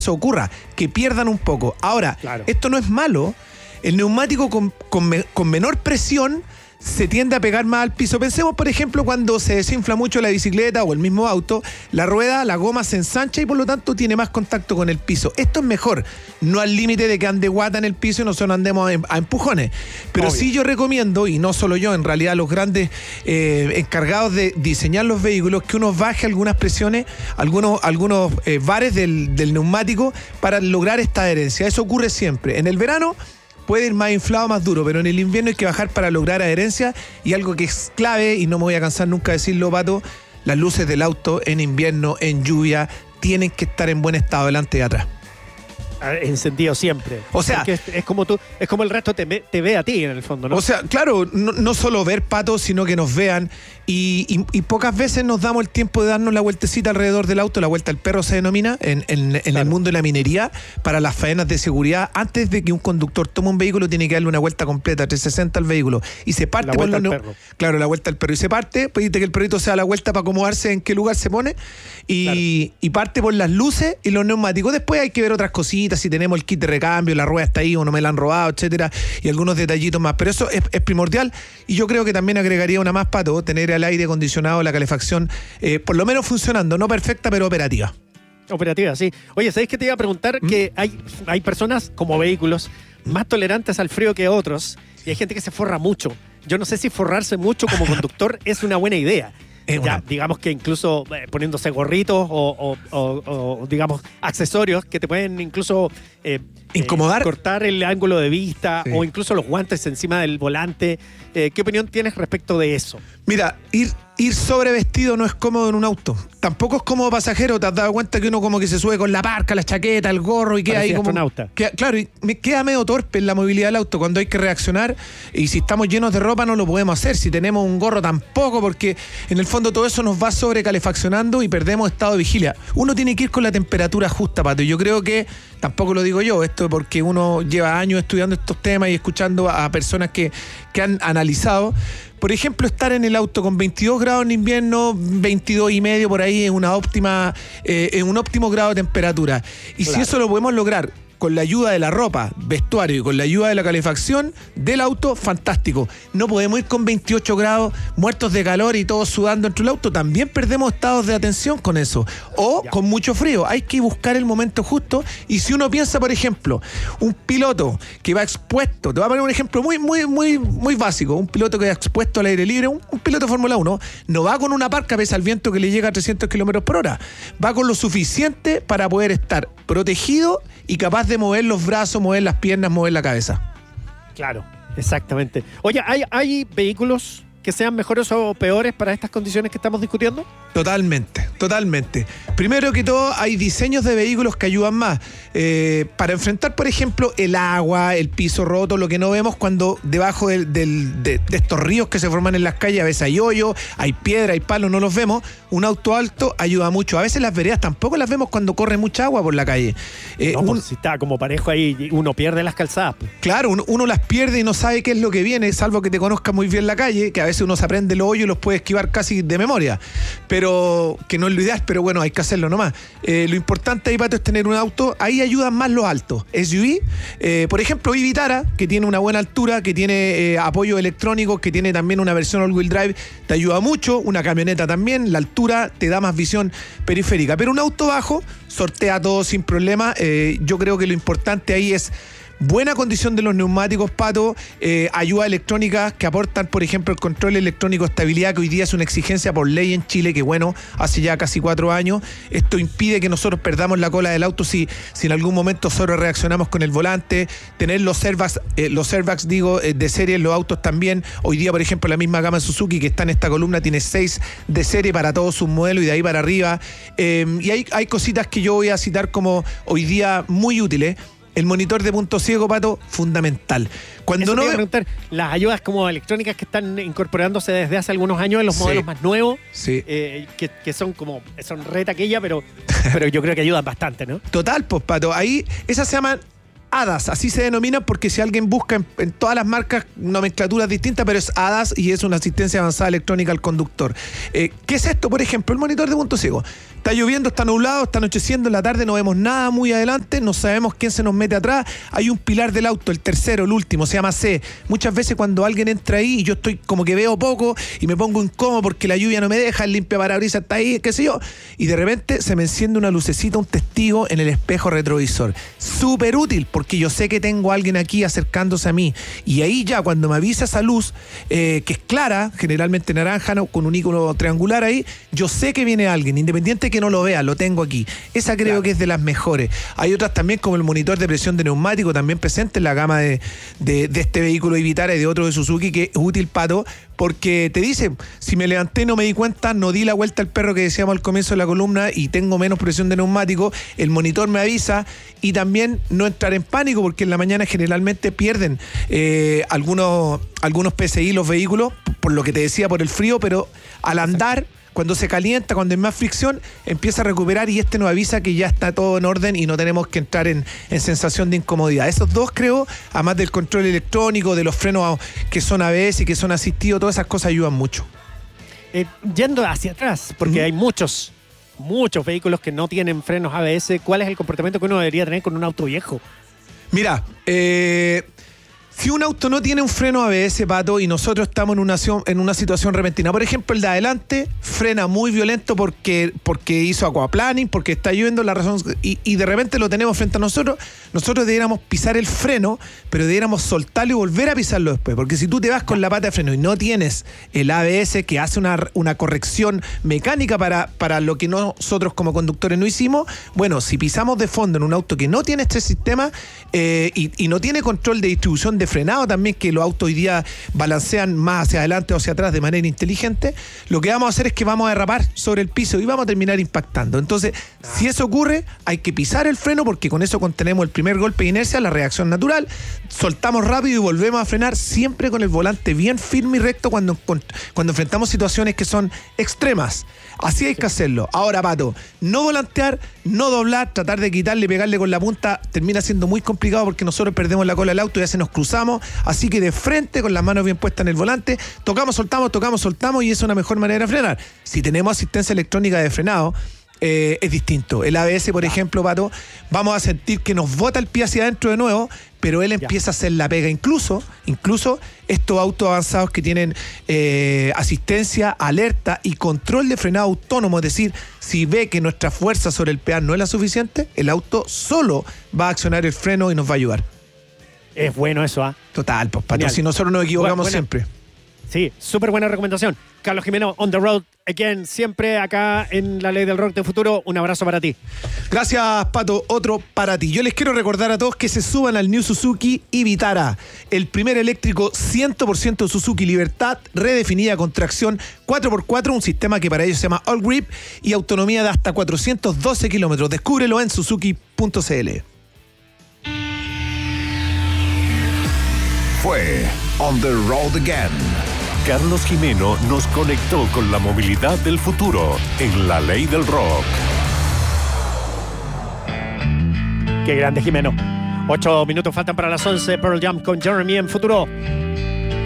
eso ocurra, que pierdan un poco. Ahora, Claro. esto no es malo. El neumático con menor presión se tiende a pegar más al piso. Pensemos, por ejemplo, cuando se desinfla mucho la bicicleta o el mismo auto, la rueda, la goma se ensancha y por lo tanto tiene más contacto con el piso. Esto es mejor, no al límite de que ande guata en el piso y nosotros andemos a empujones. Pero Obvio. sí yo recomiendo, y no solo yo, en realidad los grandes encargados de diseñar los vehículos, que uno baje algunas presiones, algunos bares del neumático para lograr esta adherencia. Eso ocurre siempre. En el verano puede ir más inflado, más duro, pero en el invierno hay que bajar para lograr adherencia, y algo que es clave, y no me voy a cansar nunca de decirlo, Pato, las luces del auto en invierno, en lluvia, tienen que estar en buen estado delante y atrás. Encendido siempre. O sea, porque es como tú, es como el resto te ve a ti en el fondo, ¿no? O sea, claro, no solo ver, Pato, sino que nos vean, y pocas veces nos damos el tiempo de darnos la vueltecita alrededor del auto. La vuelta al perro se denomina en el mundo de la minería, para las faenas de seguridad. Antes de que un conductor tome un vehículo, tiene que darle una vuelta completa, 360 al vehículo, y se parte La por vuelta los al perro. Claro, la vuelta al perro, y se parte, pediste que el perrito se da la vuelta para acomodarse en qué lugar se pone, y parte por las luces y los neumáticos. Después hay que ver otras cositas, si tenemos el kit de recambio, la rueda está ahí o no me la han robado, etcétera, y algunos detallitos más, pero eso es primordial. Y yo creo que también agregaría una más, Pato, tener el aire acondicionado, la calefacción, por lo menos funcionando, no perfecta, pero operativa. Operativa, sí. Oye, ¿sabéis que te iba a preguntar? Que hay personas como vehículos más tolerantes al frío que otros, y hay gente que se forra mucho. Yo no sé si forrarse mucho como conductor es una buena idea. Ya, digamos que incluso poniéndose gorritos o digamos accesorios que te pueden incluso incomodar, cortar el ángulo de vista, sí, o incluso los guantes encima del volante. ¿Qué opinión tienes respecto de eso? Mira, ir sobrevestido no es cómodo en un auto. Tampoco es cómodo pasajero. ¿Te has dado cuenta que uno como que se sube con la parca, la chaqueta, el gorro y queda Parecía ahí como... astronauta. Claro, y me queda medio torpe en la movilidad del auto cuando hay que reaccionar, y si estamos llenos de ropa no lo podemos hacer. Si tenemos un gorro tampoco, porque en el fondo todo eso nos va sobrecalefaccionando y perdemos estado de vigilia. Uno tiene que ir con la temperatura justa, Pato. Yo creo que, tampoco lo digo yo, esto porque uno lleva años estudiando estos temas y escuchando a personas que han analizado. Por ejemplo, estar en el auto con 22 grados en invierno, 22 y medio por ahí, es un óptimo grado de temperatura. Y claro, si eso lo podemos lograr con la ayuda de la ropa, vestuario, y con la ayuda de la calefacción del auto, fantástico. No podemos ir con 28 grados, muertos de calor y todos sudando dentro del auto. También perdemos estados de atención con eso. O con mucho frío. Hay que buscar el momento justo. Y si uno piensa, por ejemplo, un piloto que va expuesto, te voy a poner un ejemplo muy básico, un piloto que va expuesto al aire libre, un piloto de Fórmula 1, no va con una parca pese al viento que le llega a 300 kilómetros por hora. Va con lo suficiente para poder estar protegido y capaz de mover los brazos, mover las piernas, mover la cabeza. Claro, exactamente. Oye, ¿hay vehículos que sean mejores o peores para estas condiciones que estamos discutiendo? Totalmente. Primero que todo, hay diseños de vehículos que ayudan más. Para enfrentar, por ejemplo, el agua, el piso roto, lo que no vemos cuando debajo de estos ríos que se forman en las calles, a veces hay hoyo, hay piedra, hay palos, no los vemos. Un auto alto ayuda mucho. A veces las veredas tampoco las vemos cuando corre mucha agua por la calle. Si está como parejo ahí, uno pierde las calzadas. Claro, uno las pierde y no sabe qué es lo que viene, salvo que te conozca muy bien la calle, que a veces uno se aprende los hoyos y los puede esquivar casi de memoria. Pero, que no es lo ideal, pero bueno, hay que hacerlo nomás. Lo importante ahí, Pato, es tener un auto. Ahí ayudan más los altos. SUV, por ejemplo, Vitara, que tiene una buena altura, que tiene apoyo electrónico, que tiene también una versión all-wheel drive, te ayuda mucho. Una camioneta también, la altura te da más visión periférica. Pero un auto bajo sortea todo sin problema. Yo creo que lo importante ahí es buena condición de los neumáticos, Pato, ayuda electrónica que aportan, por ejemplo, el control electrónico de estabilidad, que hoy día es una exigencia por ley en Chile, que bueno, hace ya casi 4 años. Esto impide que nosotros perdamos la cola del auto si en algún momento solo reaccionamos con el volante. Tener los airbags, de serie en los autos también. Hoy día, por ejemplo, la misma gama Suzuki que está en esta columna tiene 6 de serie para todos sus modelos y de ahí para arriba. Y hay cositas que yo voy a citar como hoy día muy útiles. El monitor de punto ciego, Pato, fundamental. Cuando te iba a preguntar, las ayudas como electrónicas que están incorporándose desde hace algunos años en los modelos más nuevos, que son re taquilla, pero yo creo que ayudan bastante, ¿no? Total, pues, Pato. Ahí, esas se llaman ADAS, así se denominan porque si alguien busca en todas las marcas nomenclaturas distintas, pero es ADAS y es una asistencia avanzada electrónica al conductor. ¿Qué es esto? Por ejemplo, el monitor de punto ciego. Está lloviendo, está nublado, está anocheciendo en la tarde, no vemos nada muy adelante, no sabemos quién se nos mete atrás. Hay un pilar del auto, el tercero, el último, se llama C. Muchas veces cuando alguien entra ahí y yo estoy como que veo poco y me pongo incómodo porque la lluvia no me deja, el limpiaparabrisas está ahí, qué sé yo, y de repente se me enciende una lucecita, un testigo en el espejo retrovisor. Súper útil porque yo sé que tengo a alguien aquí acercándose a mí. Y ahí ya cuando me avisa esa luz, que es clara, generalmente naranja, ¿no? Con un icono triangular ahí, yo sé que viene alguien, independiente que no lo vea, lo tengo aquí. Esa creo que es de las mejores. Hay otras también como el monitor de presión de neumático, también presente en la gama de este vehículo de Vitara y de otro de Suzuki, que es útil, Pato, porque te dice, si me levanté no me di cuenta, no di la vuelta al perro que decíamos al comienzo de la columna y tengo menos presión de neumático, el monitor me avisa, y también no entrar en pánico porque en la mañana generalmente pierden algunos PSI los vehículos, por lo que te decía, por el frío, pero al andar, cuando se calienta, cuando hay más fricción, empieza a recuperar y nos avisa que ya está todo en orden y no tenemos que entrar en sensación de incomodidad. Esos dos, creo, además del control electrónico, de los frenos que son ABS y que son asistidos, todas esas cosas ayudan mucho. Yendo hacia atrás, porque hay muchos vehículos que no tienen frenos ABS, ¿cuál es el comportamiento que uno debería tener con un auto viejo? Mira, si un auto no tiene un freno ABS, Pato, y nosotros estamos en una situación repentina, por ejemplo, el de adelante frena muy violento porque hizo aquaplaning, porque está lloviendo, la razón, y de repente lo tenemos frente a nosotros debiéramos pisar el freno, pero debiéramos soltarlo y volver a pisarlo después, porque si tú te vas con la pata de freno y no tienes el ABS que hace una corrección mecánica para lo que nosotros como conductores no hicimos, bueno, si pisamos de fondo en un auto que no tiene este sistema y no tiene control de distribución de frenado también, que los autos hoy día balancean más hacia adelante o hacia atrás de manera inteligente, lo que vamos a hacer es que vamos a derrapar sobre el piso y vamos a terminar impactando. Entonces, si eso ocurre, hay que pisar el freno porque con eso contenemos el primer golpe de inercia, la reacción natural, soltamos rápido y volvemos a frenar, siempre con el volante bien firme y recto cuando enfrentamos situaciones que son extremas. Así hay que hacerlo. Ahora, Pato, no volantear, no doblar, tratar de quitarle, pegarle con la punta, termina siendo muy complicado porque nosotros perdemos la cola del auto y ya se nos cruzamos. Así que de frente, con las manos bien puestas en el volante, tocamos, soltamos y es una mejor manera de frenar. Si tenemos asistencia electrónica de frenado, es distinto. El ABS, por ejemplo, Pato, vamos a sentir que nos bota el pie hacia adentro de nuevo, pero él empieza a hacer la pega. Incluso estos autos avanzados que tienen asistencia, alerta y control de frenado autónomo, es decir, si ve que nuestra fuerza sobre el pedal no es la suficiente, el auto solo va a accionar el freno y nos va a ayudar. Es bueno eso, ¿ah? Total, pues, Pato, si nosotros nos equivocamos siempre. Sí, súper buena recomendación. Carlos Jimeno, on the road again, siempre acá en La Ley del Rock del Futuro. Un abrazo para ti. Gracias, Pato. Otro para ti. Yo les quiero recordar a todos que se suban al New Suzuki Vitara, el primer eléctrico 100% Suzuki Libertad, redefinida con tracción 4x4, un sistema que para ellos se llama All Grip y autonomía de hasta 412 kilómetros. Descúbrelo en suzuki.cl. Fue On the Road Again. Carlos Jimeno nos conectó con la movilidad del futuro en La Ley del Rock. Qué grande, Jimeno. 8 minutos faltan para las 11. Pearl Jam con Jeremy en Futuro.